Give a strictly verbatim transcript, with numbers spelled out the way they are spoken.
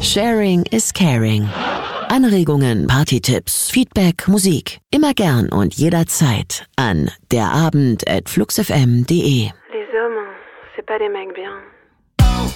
Sharing is caring. Anregungen, Partytipps, Feedback, Musik. Immer gern und jederzeit an derabend at fluxfm punkt de. Les hommes, c'est pas des mecs bien.